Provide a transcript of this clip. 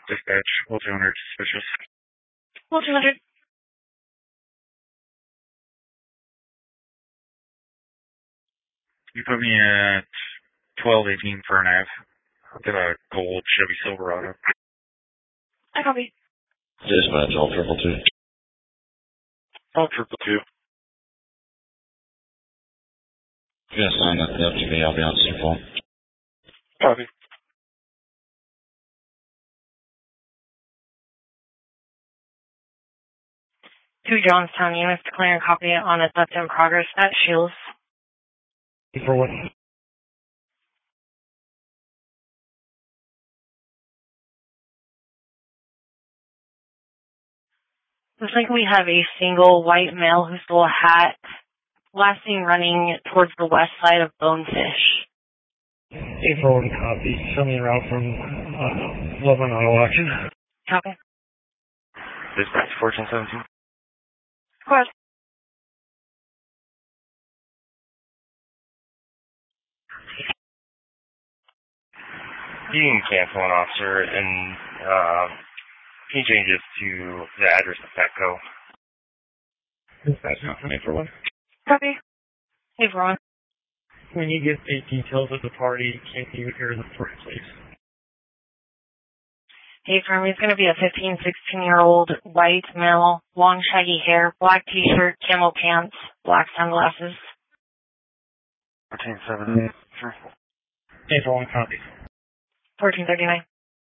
Dispatch, Will 200, suspicious. Will 200. You put me at 1218 Fern Ave. I've got a gold Chevy Silverado. I copy. Dispatch, all 222. All 222. Yes, sign up the FTV, I'll be on your phone. Copy. Two Johnstown units declaring copy on a theft in progress at Shields. For what? Looks like we have a single white male who stole a hat, last seen running towards the west side of Bonefish. April and copy. Show me a route from Loveland Auto Auction. Copy. Dispatch 1417. Of course. You can cancel an officer and he changes to the address of Petco. Dispatch not from April 1. Copy. Hey, Ron. When you get the details of the party, can you hear the story, please? Hey, firm, he's going to be a 15, 16-year-old white male, long shaggy hair, black t-shirt, camo pants, black sunglasses. 14-7. Sure. April 1 copy. 1439.